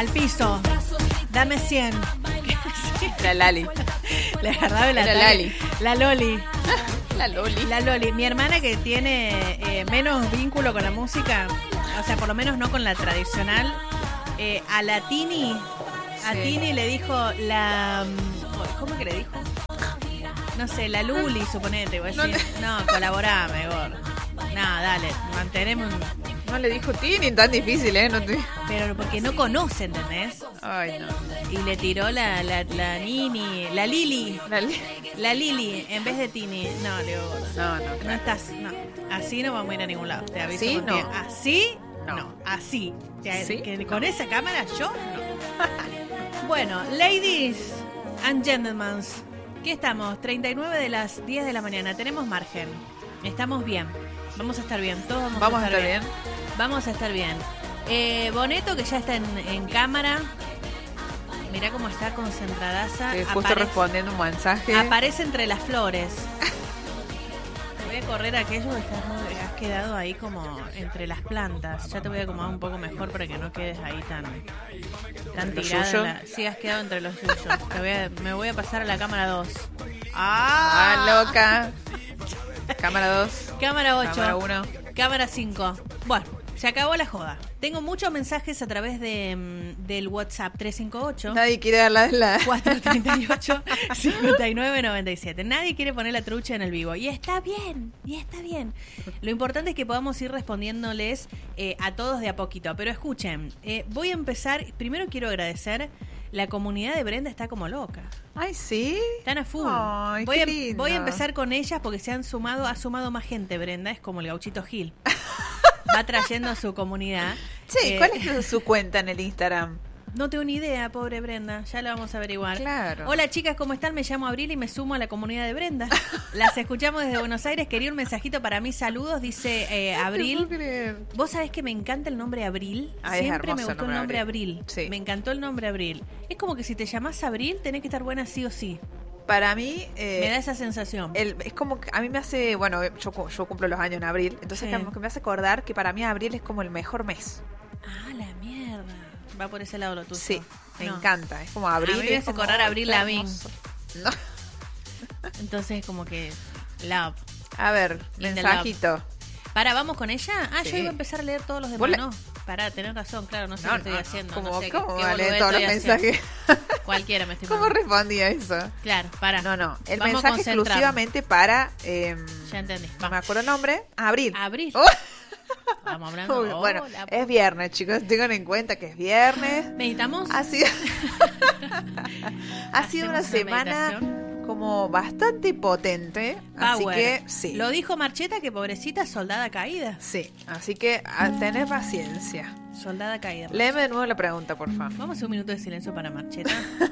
Al piso. Dame 100. La Lali. La agarraba la Lali. La Loli. La Loli. La Loli. Mi hermana que tiene menos vínculo con la música, o sea, por lo menos no con la tradicional, a la Tini, a Tini le dijo la... ¿Cómo que le dijo? No sé, la Luli, suponete. No, colaborame, gordo. No, dale, mantenemos un... No le dijo Tini, tan difícil, ¿eh? Pero porque no conoce, ¿entendés? Ay, no. Y le tiró la Nini, la Lili. La Lili, en vez de Tini. No, le digo, No, no estás, no. Así no vamos a ir a ningún lado, te aviso. ¿Sí? Porque No. así, No. no. Así. O sea, ¿Sí? que con esa cámara, yo, no. Bueno, ladies and gentlemen, ¿qué estamos? 39 de las 10 de la mañana. Tenemos margen. Estamos bien. Vamos a estar bien. Todos vamos a estar bien. Vamos a estar bien. Boneto, que ya está en cámara. Mirá cómo está concentradaza. Justo respondiendo un mensaje. Aparece entre las flores. Voy a correr aquello que has quedado ahí como entre las plantas. Ya te voy a acomodar un poco mejor para que no quedes ahí tan tirada. Sí, has quedado entre los yuyos. Me voy a pasar a la cámara 2. ¡Ah, loca! Cámara 2. Cámara 8. Cámara 1. Cámara 5. Bueno, se acabó la joda. Tengo muchos mensajes a través del WhatsApp 358. Nadie quiere dar la... 438 5997. Nadie quiere poner la trucha en el vivo. Y está bien. Lo importante es que podamos ir respondiéndoles a todos de a poquito. Pero escuchen, voy a empezar. Primero quiero agradecer. La comunidad de Brenda está como loca. Ay, ¿sí? Están a full. Ay, voy, qué a, lindo. voy a empezar con ellas porque ha sumado más gente, Brenda. Es como el Gauchito Gil. Va trayendo a su comunidad. Sí, ¿cuál es su cuenta en el Instagram? No tengo ni idea, pobre Brenda. Ya la vamos a averiguar. Claro. Hola, chicas, ¿cómo están? Me llamo Abril y me sumo a la comunidad de Brenda. Las escuchamos desde Buenos Aires. Quería un mensajito para mí. Saludos, dice Abril. No puedo creer. ¿Vos sabés que me encanta el nombre Abril? Ah, es Siempre hermoso me gustó el nombre Abril. Sí. Me encantó el nombre Abril. Es como que si te llamás Abril, tenés que estar buena sí o sí. Para mí... me da esa sensación. Es como que a mí me hace... Bueno, yo cumplo los años en abril. Entonces Sí. como que me hace acordar que para mí abril es como el mejor mes. Ah, la mierda. Va por ese lado lo tuyo. Sí, me No. encanta. Es como abril. A mí me es hace como, acordar a Avril qué Lavigne. hermoso. No. Entonces, como que... Love. A ver, In the mensajito. Para, ¿vamos con ella? Ah, Sí. yo iba a empezar a leer todos los ¿Vos demás, ¿no? Pará, tenés razón, claro, no sé qué estoy haciendo. ¿Cómo, no sé cómo qué va a leer boludez todos los estoy haciendo. mensajes? Cualquiera me estoy ¿Cómo mandando. respondía eso? Claro, para. No. El Vamos a mensaje concentrarnos. exclusivamente para... Ya entendí. no me acuerdo el nombre. Abril. Abril. Oh. Estamos hablando. Uy, bueno, Hola. es viernes, chicos. Tengan en cuenta que es viernes. ¿Meditamos? Ha sido, ha sido una Hacemos una semana meditación. como bastante potente. Así Power. que sí. Lo dijo Marcheta, que pobrecita soldada caída. Sí, así que a tener paciencia. Soldada caída. Léeme de nuevo la pregunta, por favor. Vamos a hacer un minuto de silencio para Marcheta.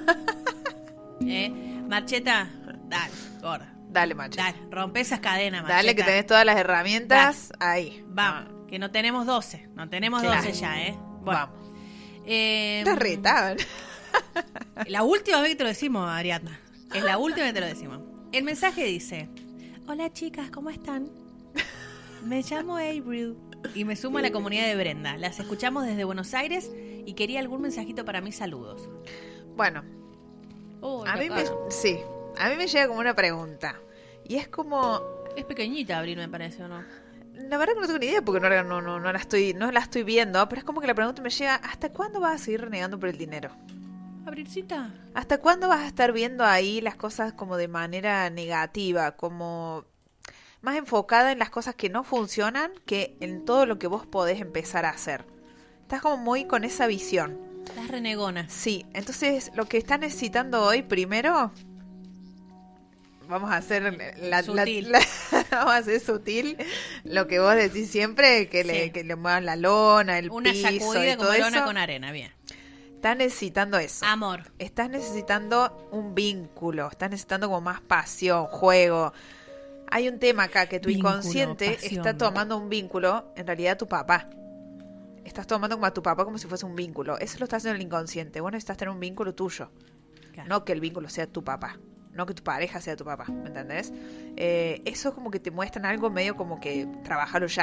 Marcheta, dale, gorda. Dale, macho. Dale, rompe esas cadenas, Marcheta. Dale, que tenés todas las herramientas ahí. Vamos, que no tenemos 12. No tenemos Claro. 12 ya, ¿eh? Bueno. Vamos. Eh, Te retaban. La última vez que te lo decimos, Ariadna. Es la última vez que te lo decimos. El mensaje dice: hola chicas, ¿cómo están? Me llamo Abril y me sumo a la comunidad de Brenda. Las escuchamos desde Buenos Aires y quería algún mensajito para mis saludos. Bueno, Oh, a la mí cara. a mí me llega como una pregunta. Y es como... Es pequeñita Abril, me parece, ¿o no? La verdad que no tengo ni idea porque no la estoy viendo, pero es como que la pregunta me llega, ¿hasta cuándo vas a seguir renegando por el dinero? Abrilcita. ¿Hasta cuándo vas a estar viendo ahí las cosas como de manera negativa, como más enfocada en las cosas que no funcionan que en todo lo que vos podés empezar a hacer? Estás como muy con esa visión. Estás renegona. Sí, entonces lo que estás necesitando hoy primero... Vamos a hacer Sutil. vamos a hacer sutil lo que vos decís siempre, que Sí. le muevas la lona, el Una piso y sacudida todo como lona eso. con arena, bien. Estás necesitando eso. Amor. Estás necesitando un vínculo, estás necesitando como más pasión, juego. Hay un tema acá que tu Vínculo, inconsciente pasión. está tomando un vínculo, en realidad tu papá. Estás tomando como a tu papá como si fuese un vínculo. Eso lo está haciendo el inconsciente. Vos necesitas tener un vínculo tuyo. Claro. No que el vínculo sea tu papá. No que tu pareja sea tu papá. ¿Me entendés? Eso como que te muestran algo medio como que trabajalo ya.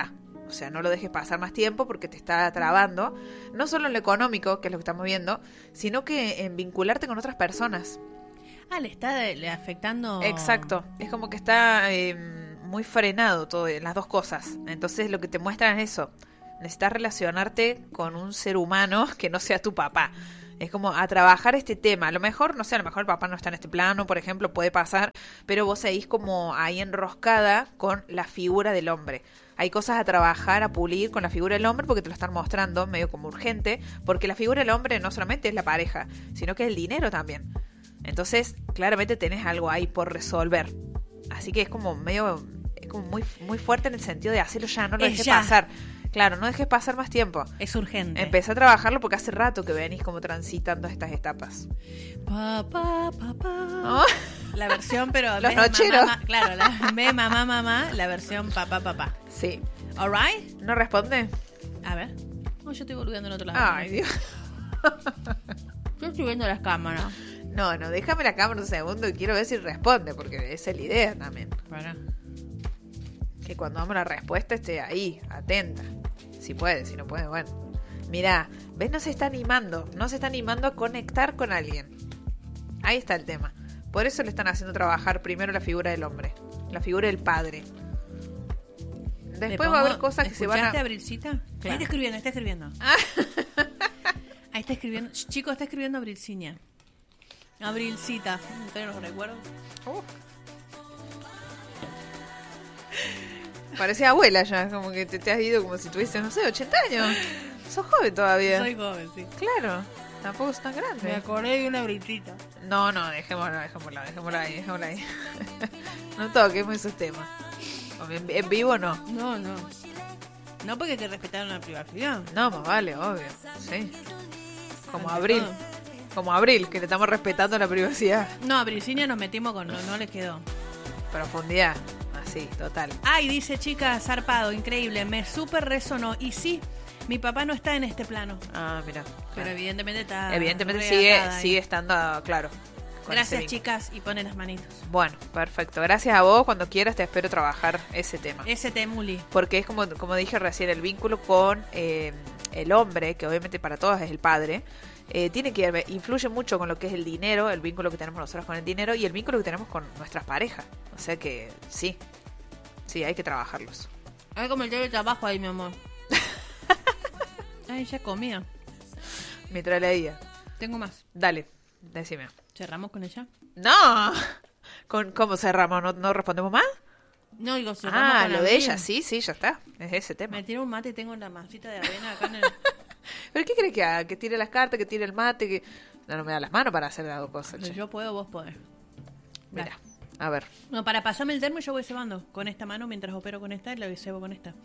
O sea, no lo dejes pasar más tiempo porque te está trabando. No solo en lo económico, que es lo que estamos viendo, sino que en vincularte con otras personas. Le está afectando... Exacto. Es como que está muy frenado todo, las dos cosas. Entonces lo que te muestran es eso. Necesitas relacionarte con un ser humano que no sea tu papá. Es como a trabajar este tema. A lo mejor, no sé, a lo mejor el papá no está en este plano, por ejemplo, puede pasar, pero vos seguís como ahí enroscada con la figura del hombre. Hay cosas a trabajar, a pulir con la figura del hombre porque te lo están mostrando medio como urgente, porque la figura del hombre no solamente es la pareja, sino que es el dinero también. Entonces, claramente tenés algo ahí por resolver. Así que es como medio, es como muy, muy fuerte en el sentido de hacerlo ya, no lo dejes pasar. Claro, no dejes pasar más tiempo. Es urgente. Empecé a trabajarlo porque hace rato que venís como transitando estas etapas. Papá. ¿Oh? La versión, pero... Los nocheros. Claro, en vez de mamá, la versión papá. Sí. ¿All right? ¿No responde? A ver. No, yo estoy volviendo en otro lado. Ay, Dios. Yo estoy viendo las cámaras. No, déjame la cámara un segundo y quiero ver si responde, porque esa es la idea también. Para. Que cuando damos la respuesta esté ahí, atenta. Si puede, si no puede, bueno. Mirá, ¿ves? No se está animando a conectar con alguien. Ahí está el tema. Por eso le están haciendo trabajar primero la figura del hombre, la figura del padre. Después va a haber cosas que se van a... ¿Escuchaste, Abrilcita? Claro. Ahí está escribiendo. Ahí está escribiendo. Chicos, está escribiendo Abrilciña. Abrilcita. ¿Ustedes los recuerdo? Parece abuela ya, como que te has ido como si tuvieses, no sé, 80 años. Sos joven todavía. Soy joven, sí. Claro, tampoco es tan grande. Me acordé de una Abrilcita. No, dejémosla ahí. No toquemos esos temas. ¿En vivo no? No. No, porque hay que respetar la privacidad. No, más vale, obvio. Sí. Como Ante Abril. todo. Como Abril, que le estamos respetando la privacidad. No, Abrilciña nos metimos con... No le quedó. Profundidad. Así, total. Ay, dice chica, zarpado, increíble. Me súper resonó. Y sí, mi papá no está en este plano. Ah, mira. Pero evidentemente está... Evidentemente reatada ahí. sigue estando, claro. con ese Gracias, vínculo. chicas, y ponen las manitos. Bueno, perfecto. Gracias a vos. Cuando quieras te espero trabajar ese tema. Ese temuli. Porque es como dije recién, el vínculo con el hombre, que obviamente para todos es el padre, tiene que ver, influye mucho con lo que es el dinero, el vínculo que tenemos nosotros con el dinero y el vínculo que tenemos con nuestras parejas. O sea que sí, hay que trabajarlos. Hay como el trabajo ahí, mi amor. Ay, ya comía. Mientras leía. Tengo más. Dale, decime. ¿Cerramos con ella? ¡No! ¿Cómo cerramos? ¿No respondemos más? No, digo, cerramos con lo de Abril. ella, sí, ya está. Es ese tema. Me tiro un mate y tengo la masita de avena acá en el... ¿Pero qué crees que haga? ¿Que tire las cartas, que tire el mate? Que no me da las manos para hacer las dos cosas. che. Yo puedo, vos podés. Mira, a ver. No, para pasarme el termo yo voy cebando con esta mano mientras opero con esta y la cebo con esta.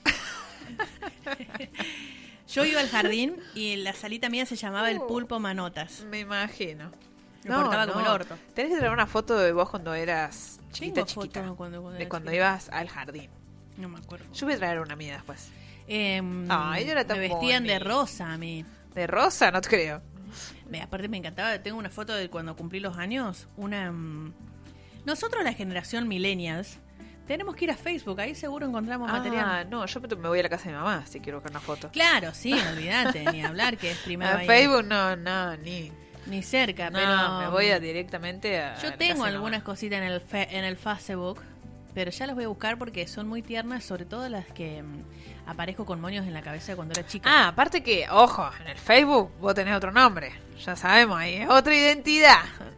Yo iba al jardín y la salita mía se llamaba el pulpo manotas. Me imagino. Me portaba como el orto. Tenés que traer una foto de vos cuando eras Tengo chiquita. fotos cuando De era cuando chiquita. ibas al jardín. No me acuerdo. Yo voy a traer una mía después. Ay, yo era tan me vestían de bonita. rosa a mí. ¿De rosa? No te creo. Aparte me encantaba. Tengo una foto de cuando cumplí los años. Nosotros, la generación millennials, tenemos que ir a Facebook. Ahí seguro encontramos material. No, yo me voy a la casa de mi mamá si quiero buscar una foto. Claro, sí, olvídate, ni hablar que es primero En ahí. Facebook Ni cerca, no, pero... me voy directamente a Yo la tengo casa de mi algunas mamá. cositas en el Facebook, pero ya las voy a buscar porque son muy tiernas, sobre todo las que aparezco con moños en la cabeza cuando era chica. Aparte que, ojo, en el Facebook vos tenés otro nombre. Ya sabemos, ahí es otra identidad.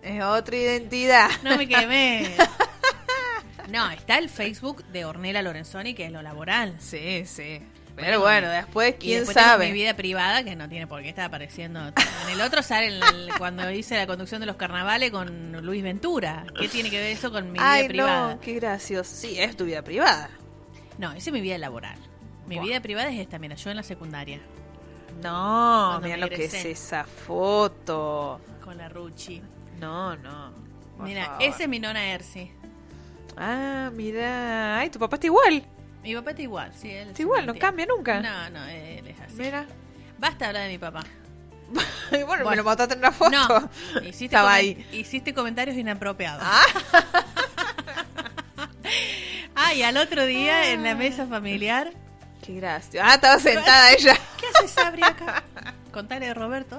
No me quemé. No, está el Facebook de Ornella Lorenzoni, que es lo laboral. Sí. Pero bueno, después, Y ¿quién después tengo sabe? mi vida privada, que no tiene por qué estar apareciendo. En el otro sale cuando hice la conducción de los carnavales con Luis Ventura. ¿Qué tiene que ver eso con mi vida privada? No, qué gracioso. Sí, es tu vida privada. No, esa es mi vida laboral. Mi Buah. vida privada es esta, mira, yo en la secundaria, No, Cuando mira me lo que es egresé. esa foto. con la Ruchi. No. por Mira, favor. ese es mi nona Ersi. Mira. Ay, tu papá está igual. Mi papá está igual, sí, él Está se igual, no mantiene. cambia nunca. No, él es así. Mira. Basta hablar de mi papá. bueno, me lo mataste en una foto. No, hiciste, Estaba ahí. hiciste comentarios inapropiados. Ah. Y al otro día en la mesa familiar Qué gracia. Ah, estaba sentada ella. ¿Qué hace Sabri acá? Contale de Roberto.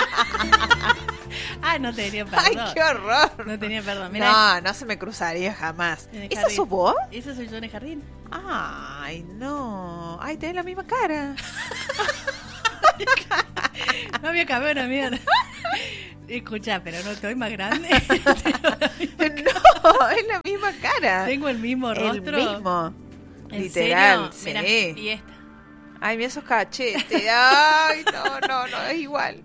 No tenía perdón. Ay, qué horror. No tenía perdón. Mirá, No se me cruzaría jamás. en el ¿Esa jardín. sos vos? Esa soy yo en el jardín. Ay, no. Ay, tenés la misma cara. No había cambiado una mierda. Escuchá, pero no estoy más grande. No, es la misma cara. Tengo el mismo rostro. El mismo. ¿En Literal, serio? sí. Mirá, y esta. Ay, mira esos cachetes. Ay, no, es igual.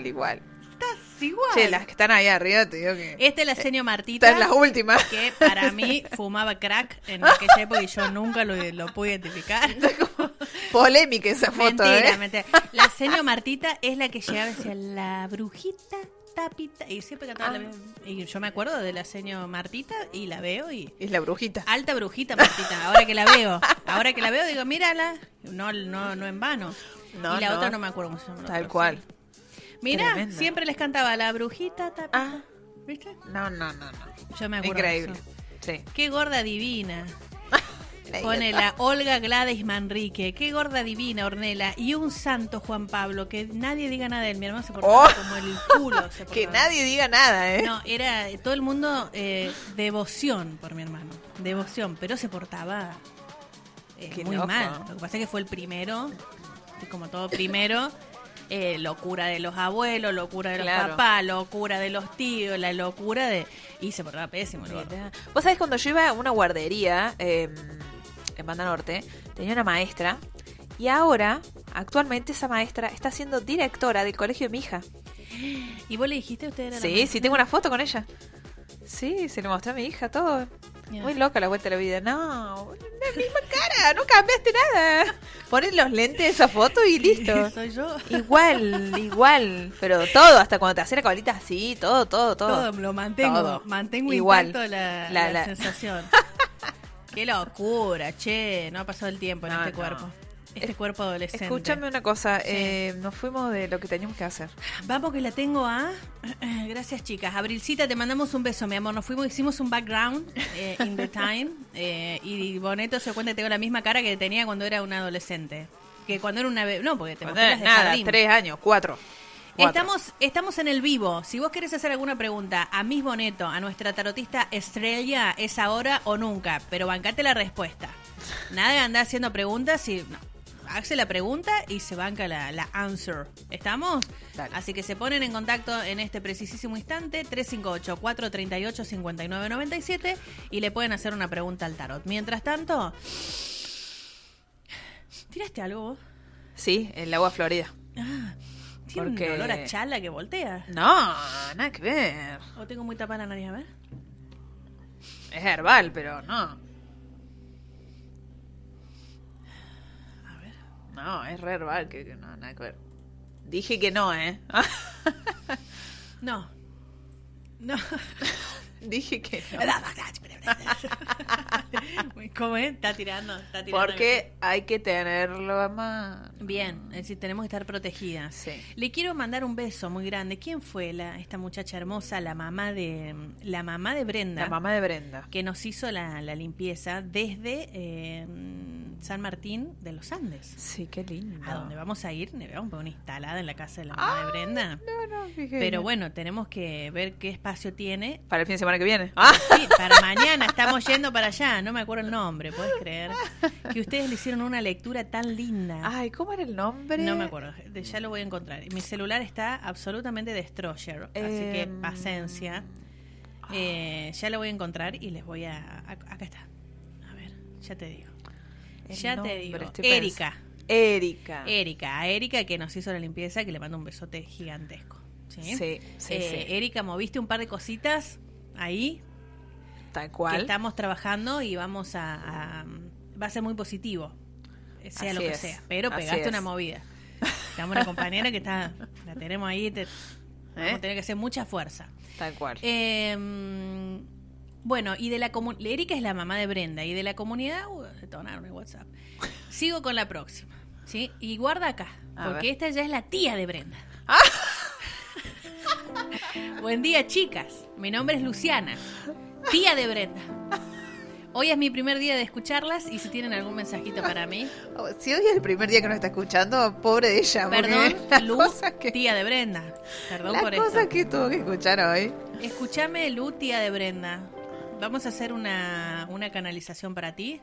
Estás igual. Che, las que están ahí arriba, te digo que... Esta es la señor Martita. Esta es la última. Que para mí fumaba crack en aquella época y yo nunca lo pude identificar. Polémica esa foto, Mentira. La señor Martita es la que llegaba y decía, la brujita tapita. Y siempre cantaba la misma. Y yo me acuerdo de la señor Martita y la veo y... Es la brujita. Alta brujita Martita, ahora que la veo digo, mírala. No en vano. No, y la no. otra no me acuerdo cómo se llama. la Tal otra, cual. sí. Mirá, Tremenda. siempre les cantaba la brujita tapita. ¿Viste? No. Yo me acuerdo. Increíble. de eso. Sí. Qué gorda divina. Pone la Olga Gladys Manrique. Qué gorda divina, Ornella. Y un santo Juan Pablo. Que nadie diga nada de él. Mi hermano se portaba como el culo. Se Que portaba. nadie diga nada, No, era todo el mundo devoción por mi hermano. Devoción. Pero se portaba Qué muy loco. mal. Lo que pasa es que fue el primero. Como todo primero. Locura de los abuelos, locura de los Claro. papás, locura de los tíos, la locura de... Y se portaba pésimo el gordo. Mirá. Vos sabés, cuando yo iba a una guardería en Banda Norte, tenía una maestra y ahora, actualmente esa maestra está siendo directora del colegio de mi hija. ¿Y vos le dijiste a usted era la Sí, maestra? tengo una foto con ella. Sí, se lo mostré a mi hija, todo. Ya. Muy loca la vuelta de la vida. No, la misma cara, no cambiaste nada. Ponen los lentes de esa foto y listo. Soy yo. Igual. Pero todo, hasta cuando te hace la colita así, todo. Todo, lo mantengo. Todo. Mantengo Igual. intacto la sensación. Qué locura, che. No ha pasado el tiempo en No, este no. cuerpo. Este cuerpo adolescente. Escúchame una cosa, Sí. nos fuimos de lo que teníamos que hacer. Vamos que la tengo a... Gracias, chicas. Abrilcita, te mandamos un beso, mi amor. Nos fuimos, hicimos un background in the time. Y Boneto se cuenta que tengo la misma cara que tenía cuando era un adolescente. Que cuando era una bebé... No, porque te mostré las de Nada, jardín. 3 años, 4. Estamos en el vivo. Si vos querés hacer alguna pregunta a Miss Boneto, a nuestra tarotista estrella, es ahora o nunca. Pero bancate la respuesta. Nada de andar haciendo preguntas y... No. Hace la pregunta y se banca la answer. ¿Estamos? Dale. Así que se ponen en contacto en este precisísimo instante, 358-438-5997, y le pueden hacer una pregunta al tarot. Mientras tanto, ¿tiraste algo vos? Sí, el agua florida. Tiene Porque- un olor a chala que voltea. No, nada que ver. ¿O tengo muy tapada la nariz? A ver. Es herbal, pero no. A ver. No, es re herbal, que no, nada que ver. Dije que no, No. Dije que no. ¿Cómo es? Está tirando. Porque hay que tenerlo a mano. Bien, es decir, tenemos que estar protegidas. Sí. Le quiero mandar un beso muy grande. ¿Quién fue esta muchacha hermosa, la mamá de Brenda? La mamá de Brenda. Que nos hizo la limpieza desde San Martín de los Andes. Sí, qué lindo. A donde vamos a ir, vamos a poner una instalada en la casa de la mamá de Brenda. No, fíjate. Pero bueno, tenemos que ver qué espacio tiene. Para el fin de semana que viene. Sí, para mañana estamos yendo para allá. No me acuerdo el nombre, ¿puedes creer? Que ustedes le hicieron una lectura tan linda. Ay, ¿cómo era el nombre? No me acuerdo, ya lo voy a encontrar. Mi celular está absolutamente destroyer, así que paciencia. Ya lo voy a encontrar y les voy acá está. A ver, ya te digo. El Ya nombre, te digo. estoy Erika. Erika. A Erika que nos hizo la limpieza, que le mando un besote gigantesco. Sí, Sí. Erika, moviste un par de cositas ahí Tal que cual. estamos trabajando y vamos va a ser muy positivo, sea Así lo que es, sea, pero así pegaste es. una movida. Tenemos una compañera que la tenemos ahí, vamos a tener que hacer mucha fuerza. Tal cual. Bueno, y de la comunidad, Erika es la mamá de Brenda, y de la comunidad, detonaron el WhatsApp. Sigo con la próxima, ¿sí? Y guarda acá, A porque ver. esta ya es la tía de Brenda. Buen día, chicas. Mi nombre es Luciana, tía de Brenda. Hoy es mi primer día de escucharlas y si tienen algún mensajito para mí. Si hoy es el primer día que nos está escuchando, pobre de ella. Perdón, Lu, que, tía de Brenda. Perdón por las cosas esto. que tuvo que escuchar hoy. Escúchame, Lu, tía de Brenda. Vamos a hacer una canalización para ti.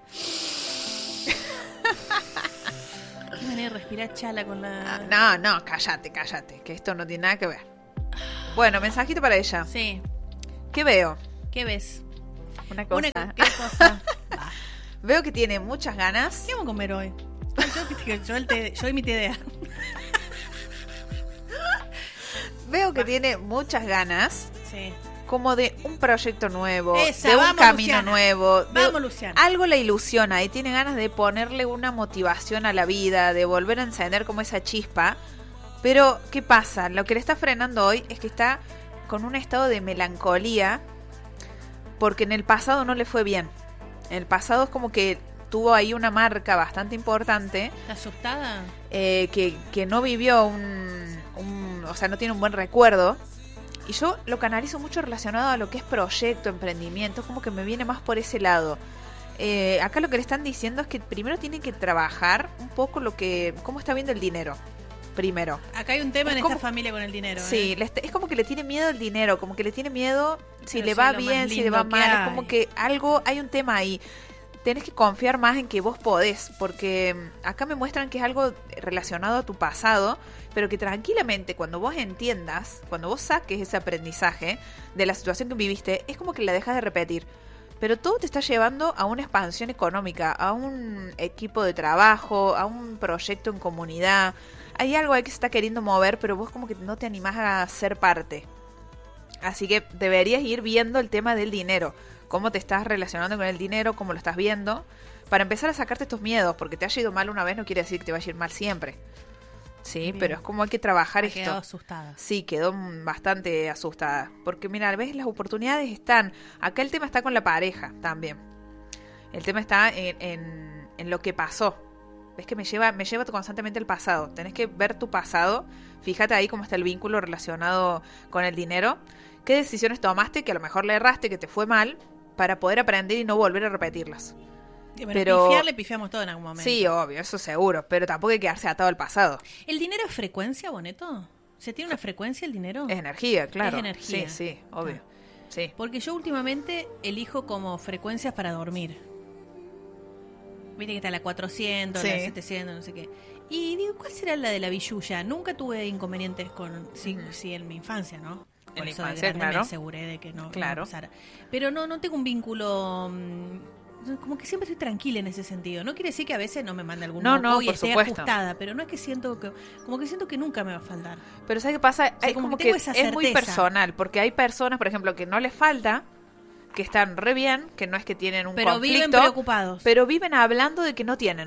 Qué manera de respirar chala con la... No, cállate, que esto no tiene nada que ver. Bueno, mensajito para ella. Sí. ¿Qué veo? ¿Qué ves? Una cosa. ¿Qué cosa? Veo que tiene muchas ganas. ¿Qué vamos a comer hoy? Yo y mi idea. Veo que tiene muchas ganas. Sí. Como de un proyecto nuevo, Esa, de un vamos, camino Luciana. nuevo. Vamos, Luciana. Algo la ilusiona y tiene ganas de ponerle una motivación a la vida, de volver a encender como esa chispa. Pero, ¿qué pasa? Lo que le está frenando hoy es que está con un estado de melancolía porque en el pasado no le fue bien. En el pasado es como que tuvo ahí una marca bastante importante. ¿Estás asustada? Que no vivió o sea, no tiene un buen recuerdo. Y yo lo canalizo mucho relacionado a lo que es proyecto, emprendimiento, como que me viene más por ese lado. Acá lo que le están diciendo es que primero tiene que trabajar un poco cómo está viendo el dinero. Primero. Acá hay un tema Es en como- esta familia con el dinero. Sí, es como que le tiene miedo al dinero, como que le tiene miedo si Pero le sí, va lo más bien, si le lindo va que mal. Es hay. como que hay un tema ahí. Tenés que confiar más en que vos podés, porque acá me muestran que es algo relacionado a tu pasado, pero que tranquilamente cuando vos entiendas, cuando vos saques ese aprendizaje de la situación que viviste, es como que la dejas de repetir. Pero todo te está llevando a una expansión económica, a un equipo de trabajo, a un proyecto en comunidad. Hay algo ahí que se está queriendo mover, pero vos como que no te animás a ser parte. Así que deberías ir viendo el tema del dinero. Cómo te estás relacionando con el dinero, cómo lo estás viendo. Para empezar a sacarte estos miedos, porque te haya ido mal una vez no quiere decir que te vaya a ir mal siempre. Sí, Bien. pero es como hay que trabajar Ha esto. quedado asustada. Sí, quedó bastante asustada. Porque mira, a veces las oportunidades están. Acá el tema está con la pareja también. El tema está en lo que pasó. Ves que me lleva constantemente al pasado. Tenés que ver tu pasado. Fíjate ahí cómo está el vínculo relacionado con el dinero. ¿Qué decisiones tomaste que a lo mejor le erraste, que te fue mal? Para poder aprender y no volver a repetirlas. Pero pifiarle pifiamos todo en algún momento. Sí, obvio, eso seguro. Pero tampoco hay que quedarse atado al pasado. ¿El dinero es frecuencia, Boneto? ¿Se tiene una frecuencia el dinero? Es energía, claro. Es energía. Sí, obvio. Sí. Porque yo últimamente elijo como frecuencias para dormir. Viste que está la 400, Sí. la 700, no sé qué. Y digo, ¿cuál será la de la billulla? Nunca tuve inconvenientes con... Sí, en mi infancia, ¿no? Por En la eso de infancia, grande me claro. aseguré de que no Claro. pasara. Pero no tengo un vínculo... como que siempre estoy tranquila en ese sentido. No quiere decir que a veces no me mande algún No, moco y por esté supuesto. ajustada, pero no es que siento que... Como que siento que nunca me va a faltar. Pero ¿sabes qué pasa? sea, Hay como como que que tengo esa es muy certeza. personal, porque hay personas, por ejemplo, que no les falta, que están re bien, que no es que tienen un Pero conflicto, viven preocupados. pero viven hablando de que no tienen.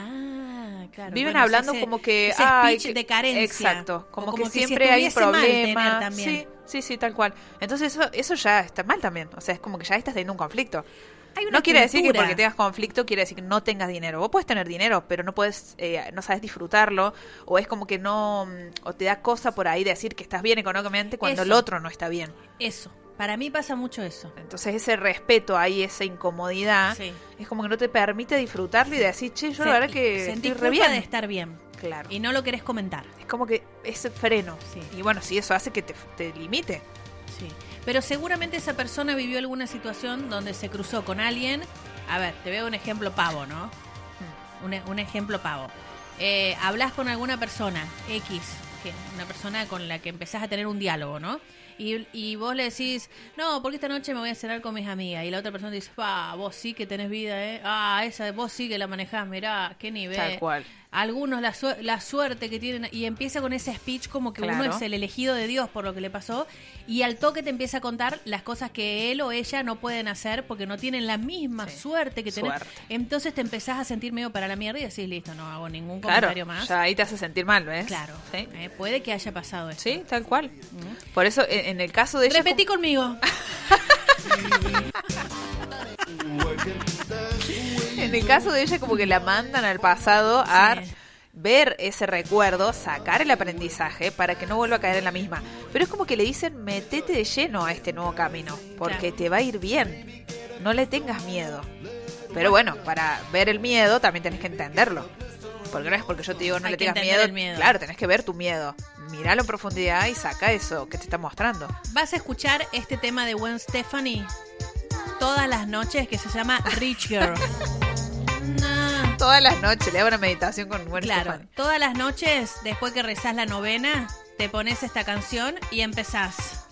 Ah, claro. Viven Bueno, hablando ese- como que... ese ay, speech de carencia. Exacto, O como, como que que si siempre hay un estuviese mal tener problema. también. Sí, tal cual. Entonces eso ya está mal también. O sea, es como que ya estás teniendo un conflicto. Hay una No quiere decir que cultura. porque tengas conflicto quiere decir que no tengas dinero. Vos puedes tener dinero, pero no puedes, no sabes disfrutarlo, o es como que no, o te da cosa por ahí decir que estás bien económicamente cuando el Eso. otro no está bien. Eso. Para mí pasa mucho eso. Entonces ese respeto ahí, esa incomodidad, Sí. es como que no te permite disfrutarlo y decir, che, yo la verdad que Sentís estoy re culpa bien. de estar bien. Claro. Y no lo querés comentar. Es como que ese freno. Sí. Y bueno, si eso hace que te limite. Sí. Pero seguramente esa persona vivió alguna situación donde se cruzó con alguien. A ver, te veo un ejemplo pavo, ¿no? Un ejemplo pavo. Hablas con alguna persona, X, una persona con la que empezás a tener un diálogo, ¿no? Y vos le decís, no, porque esta noche me voy a cenar con mis amigas. Y la otra persona te dice, vos sí que tenés vida, ¿eh? Vos sí que la manejás, mirá, qué nivel. Tal cual. Algunos la suerte que tienen, y empieza con ese speech como que Claro. uno es el elegido de Dios por lo que le pasó, y al toque te empieza a contar las cosas que él o ella no pueden hacer porque no tienen la misma Sí. suerte que tenés. Suerte. Entonces te empezás a sentir medio para la mierda y decís, listo, no hago ningún Claro, comentario más. ya ahí te hace sentir mal, ¿ves? Claro, Sí, puede que haya pasado eso. sí, tal cual. Por eso, en el caso de ella... Repetí conmigo. En el caso de ella, como que la mandan al pasado a Sí. ver ese recuerdo, sacar el aprendizaje para que no vuelva a caer en la misma. Pero es como que le dicen, metete de lleno a este nuevo camino, porque Claro. te va a ir bien. No le tengas miedo. Pero bueno, para ver el miedo también tenés que entenderlo. Porque no es porque yo te digo no Hay le que tengas entender miedo. el miedo. Claro, tenés que ver tu miedo. Míralo en profundidad y saca eso que te está mostrando. Vas a escuchar este tema de Gwen Stefani todas las noches que se llama Rich Girl. No. Todas las noches le hago una meditación con Gwen Claro, Stefani. todas las noches, después que rezás la novena, te pones esta canción y empezás.